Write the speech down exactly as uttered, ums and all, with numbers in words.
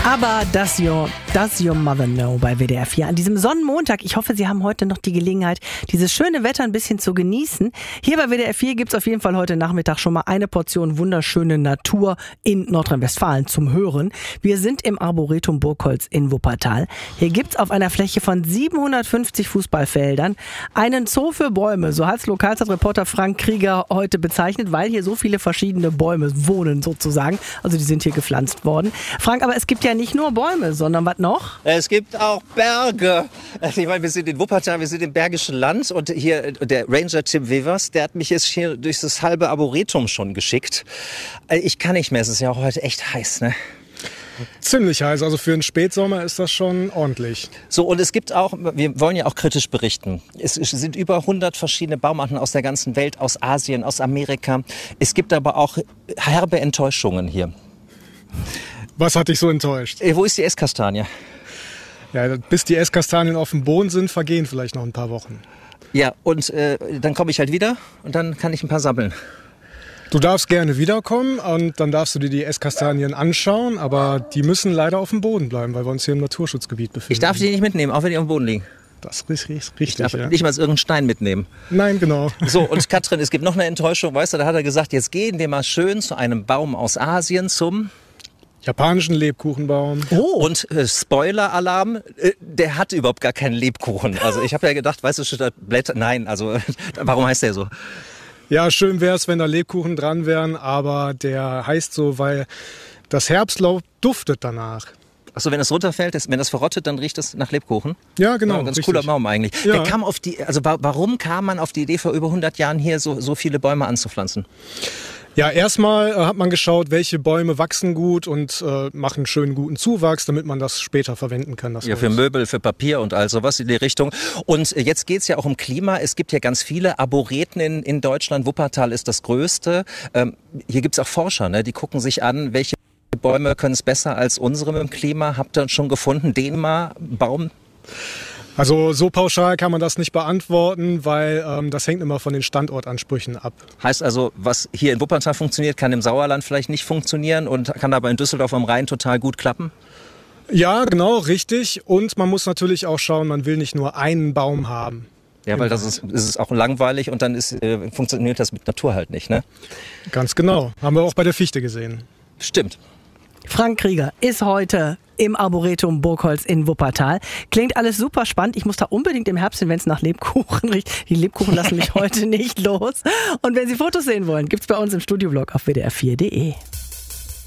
Aber does your, does your mother know bei W D R vier an diesem Sonnenmontag. Ich hoffe, Sie haben heute noch die Gelegenheit, dieses schöne Wetter ein bisschen zu genießen. Hier bei W D R vier gibt es auf jeden Fall heute Nachmittag schon mal eine Portion wunderschöne Natur in Nordrhein-Westfalen zum Hören. Wir sind im Arboretum Burgholz in Wuppertal. Hier gibt es auf einer Fläche von siebenhundertfünfzig Fußballfeldern einen Zoo für Bäume. So hat es Lokalzeitreporter Frank Krieger heute bezeichnet, weil hier so viele verschiedene Bäume wohnen sozusagen. Also die sind hier gepflanzt worden. Frank, aber es gibt ja nicht nur Bäume, sondern was noch? Es gibt auch Berge. Ich meine, wir sind in Wuppertal, wir sind im Bergischen Land und hier der Ranger Tim Wevers, der hat mich jetzt hier durch das halbe Arboretum schon geschickt. Ich kann nicht mehr, es ist ja auch heute echt heiß, ne? Ziemlich heiß, also für einen Spätsommer ist das schon ordentlich. So, und es gibt auch, wir wollen ja auch kritisch berichten. Es sind über hundert verschiedene Baumarten aus der ganzen Welt, aus Asien, aus Amerika. Es gibt aber auch herbe Enttäuschungen hier. Was hat dich so enttäuscht? Wo ist die Esskastanie? Ja, bis die Esskastanien auf dem Boden sind, vergehen vielleicht noch ein paar Wochen. Ja, und äh, dann komme ich halt wieder und dann kann ich ein paar sammeln. Du darfst gerne wiederkommen und dann darfst du dir die Esskastanien anschauen, aber die müssen leider auf dem Boden bleiben, weil wir uns hier im Naturschutzgebiet befinden. Ich darf die nicht mitnehmen, auch wenn die auf dem Boden liegen. Das ist richtig, richtig. Ich darf ja. nicht mal irgendeinen Stein mitnehmen. Nein, genau. So, und Katrin, es gibt noch eine Enttäuschung, weißt du, da hat er gesagt, jetzt gehen wir mal schön zu einem Baum aus Asien, zum japanischen Lebkuchenbaum. Oh. Und äh, Spoiler-Alarm, äh, der hat überhaupt gar keinen Lebkuchen. Also ich habe ja gedacht, weißt du, statt Blätter, nein, also warum heißt der so? Ja, schön wäre es, wenn da Lebkuchen dran wären, aber der heißt so, weil das Herbstlaub duftet danach. Achso, wenn das runterfällt, wenn das verrottet, dann riecht es nach Lebkuchen? Ja, genau. Ja, ganz richtig. Cooler Baum eigentlich. Ja. Der kam auf die, also warum kam man auf die Idee, vor über hundert Jahren hier so, so viele Bäume anzupflanzen? Ja, erstmal äh, hat man geschaut, welche Bäume wachsen gut und äh, machen schönen guten Zuwachs, damit man das später verwenden kann. Das ja, für Möbel, für Papier und all sowas in die Richtung. Und jetzt geht's ja auch um Klima. Es gibt ja ganz viele Arboreten in, in Deutschland. Wuppertal ist das größte. Ähm, hier gibt's auch Forscher, ne? Die gucken sich an, welche Bäume können es besser als unsere im Klima. Habt ihr schon gefunden, den mal Baum? Also so pauschal kann man das nicht beantworten, weil ähm, das hängt immer von den Standortansprüchen ab. Heißt also, was hier in Wuppertal funktioniert, kann im Sauerland vielleicht nicht funktionieren und kann aber in Düsseldorf am Rhein total gut klappen? Ja, genau, richtig. Und man muss natürlich auch schauen, man will nicht nur einen Baum haben. Ja, weil das ist, ist es auch langweilig und dann ist, äh, funktioniert das mit Natur halt nicht, ne? Ganz genau. Haben wir auch bei der Fichte gesehen. Stimmt. Frank Krieger ist heute im Arboretum Burgholz in Wuppertal. Klingt alles super spannend. Ich muss da unbedingt im Herbst hin, wenn es nach Lebkuchen riecht. Die Lebkuchen lassen mich heute nicht los. Und wenn Sie Fotos sehen wollen, gibt's bei uns im Studioblog auf w d r vier punkt d e.